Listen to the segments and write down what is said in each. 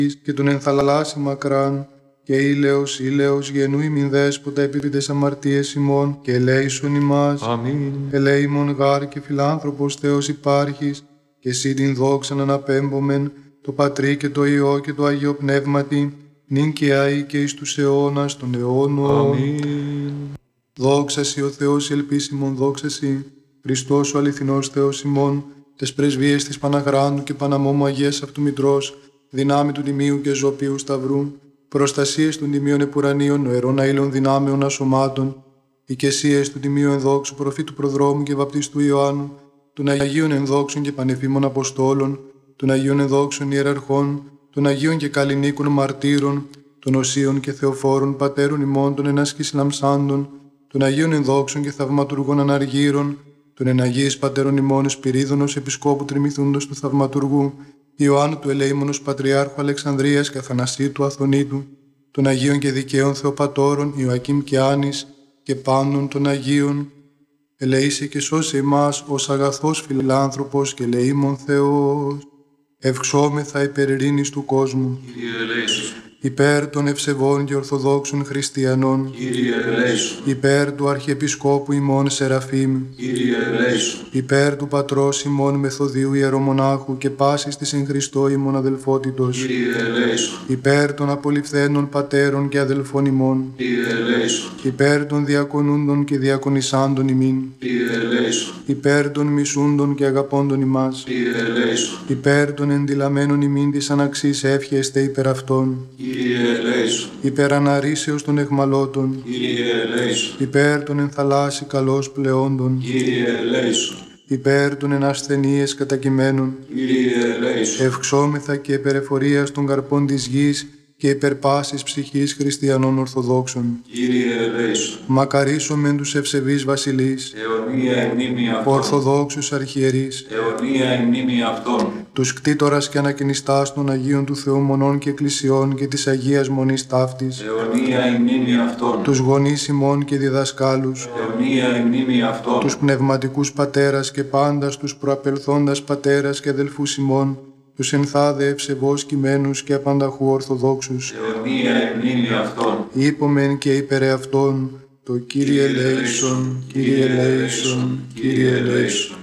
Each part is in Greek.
και τον ενθαλάσσει μακράν, και ήλαιος γενού ημιν δέσποτα επί τες αμαρτίες ημών, και ελέησον ημάς. Αμήν. Ελέημον γάρ και φιλάνθρωπος Θεός υπάρχεις, και εσύ την δόξαν αναπέμπομεν, το Πατρί και το Υιό και το Αγίο Πνεύματι, νυν και αεί και εις τους αιώνας των αιώνων. Αμήν. Δόξα σοι ο Θεός η ελπίσιμον, δόξα σοι, Χριστός ο αληθινός Θεός ημών, τες πρεσβείες της Παναγράντου και Παναμόμου Αγίας αυτού Μητρός, δυνάμει του Τιμίου και Ζωπίου Σταυρού, προστασίες των Τιμίων Επουρανίων, νοερών αήλων δυνάμεων ασωμάτων, οικεσίες του Τιμίου Ενδόξου Προφήτου Προδρόμου και Βαπτιστού Ιωάννου, των Αγίων Ενδόξων και Πανεφήμων Αποστόλων, των Αγίων Ενδόξων Ιεραρχών, των Αγίων και Καλλινίκων Μαρτύρων, των Οσίων και Θεοφόρων Πατέρων ημών, των Ενάσκης Λαμψάντων, των Αγίων Ενδόξων και Θαυματουργών Αναργύρων, των Εναγίης Πατέρων ημών Σπυρίδωνος Επισκόπου Τριμηθούντος του Θαυματουργού, Ιωάννου του Ελεήμονος Πατριάρχου Αλεξανδρίας και Αθανασίου του Αθωνίτου, των Αγίων και Δικαίων Θεοπατώρων Ιωακήμ και Άνης και πάντων των Αγίων, ελεήσε και σώσε εμάς ως αγαθός φιλάνθρωπος και ελεήμων Θεός. Ευξόμεθα υπέρ ειρήνης του κόσμου. Κύριε ελέησον. Υπέρ των ευσεβών και ορθοδόξων χριστιανών. Κύριε ελέησον. Υπέρ του Αρχιεπισκόπου ημών Σεραφείμ. Κύριε ελέησον. Υπέρ του Πατρός ημών Μεθοδίου Ιερομονάχου και πάσης της εν Χριστώ ημών αδελφότητος. Κύριε ελέησον. Υπέρ των απολυφθένων πατέρων και αδελφών ημών. Κύριε ελέησον. Υπέρ των διακονούντων και διακονισάντων ημίν. Κύριε ελέησον. Υπέρ των μισούντων και αγαπώντων ημάς. Κύριε ελέησον. Υπέρ των ενδυλαμένων ημίν της αναξής εύχεστε υπέρ αυτών. Κύριε ελέησον. Υπέρ αναρρήσεως των εχμαλώτων. Κύριε ελέησον. Υπέρ των ενθαλάσσι καλώς πλεόντων. Κύριε ελέησον. Υπέρ των ενασθενείες κατακειμένων. Κύριε ελέησον. Ευξόμεθα και υπερεφορίας των καρπών της γης και υπερπάσης ψυχής χριστιανών Ορθοδόξων. Κύριε ελέησον. Μακαρίσομεν τους ευσεβείς βασιλείς, Αιωνία η μνήμη αυτών. Ορθοδόξους αρχιερείς, Αιωνία η μνήμη αυτών. τους κτήτορας και ανακαινιστάς των Αγίων του Θεού Μονών και Εκκλησιών και της Αγίας Μονής Ταύτης, Αιωνία η μνήμη αυτών. τους γονείς ημών και διδασκάλους, Αιωνία η μνήμη αυτών. τους πνευματικούς πατέρας και πάντας τους προαπελθόντας πατέρας και αδελφούς ημών, τους ενθάδε ευσεβώς κειμένους και απανταχού Ορθοδόξους. Αιωνία η μνήμη αυτών. Είπομεν και υπερ αυτών, το Κύριε ελέησον, Κύριε ελέησον, Κύριε ελέησον.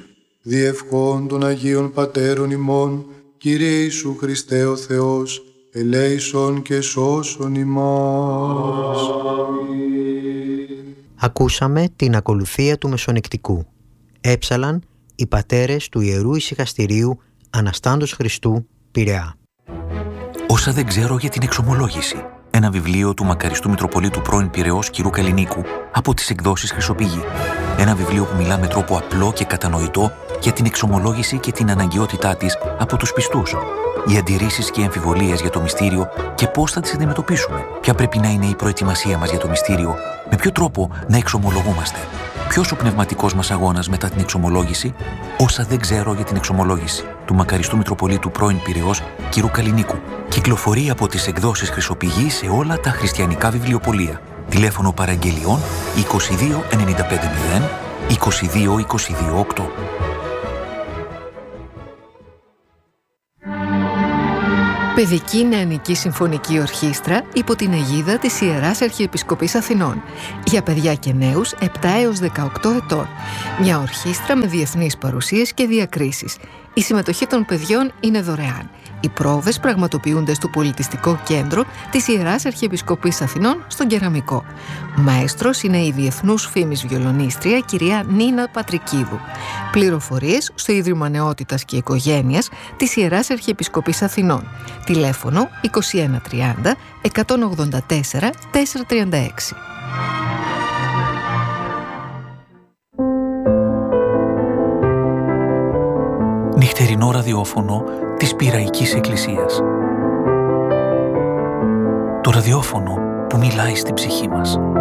Διευχών των Αγίων Πατέρων ημών, Κύριε Ιησού Χριστέ ο Θεός, ελέησον και σώσον ημάς. Ακούσαμε την ακολουθία του Μεσονικτικού. Έψαλαν οι πατέρες του Ιερού Ησυχαστηρίου Αναστάντος Χριστού, Πειραιά. Όσα δεν ξέρω για την εξομολόγηση. Ένα βιβλίο του μακαριστού Μητροπολίτου πρώην Πειραιώς κ. Καλλινίκου από τις εκδόσεις Χρυσοπηγή. Ένα βιβλίο που μιλά με τρόπο απλό και κατανοητό για την εξομολόγηση και την αναγκαιότητά της από τους πιστούς. Οι αντιρρήσεις και οι αμφιβολίες για το μυστήριο και πώς θα τις αντιμετωπίσουμε. Ποια πρέπει να είναι η προετοιμασία μας για το μυστήριο, με ποιο τρόπο να εξομολογούμαστε. Ποιος ο πνευματικός μας αγώνας μετά την εξομολόγηση, όσα δεν ξέρω για την εξομολόγηση, του μακαριστού Μητροπολίτου πρώην Πειραιώς κ. Καλλινίκου. Κυκλοφορεί από τις εκδόσεις Χρυσοπηγή σε όλα τα χριστιανικά βιβλιοπωλεία. Τηλέφωνο παραγγελιών 22 95 0 22 22 8. Παιδική Νεανική Συμφωνική Ορχήστρα υπό την αιγίδα της Ιεράς Αρχιεπισκοπής Αθηνών. Για παιδιά και νέους 7 έως 18 ετών. Μια ορχήστρα με διεθνείς παρουσίες και διακρίσεις. Η συμμετοχή των παιδιών είναι δωρεάν. Οι πρόβες πραγματοποιούνται στο Πολιτιστικό Κέντρο της Ιεράς Αρχιεπισκοπής Αθηνών στον Κεραμικό. Μαέστρος είναι η διεθνούς φήμης βιολονίστρια κυρία Νίνα Πατρικίδου. Πληροφορίες στο Ίδρυμα Νεότητας και Οικογένειας της Ιεράς Αρχιεπισκοπής Αθηνών. Τηλέφωνο 2130 184 436. Νυχτερινό ραδιόφωνο της Πειραϊκής Εκκλησίας. Το ραδιόφωνο που μιλάει στην ψυχή μας.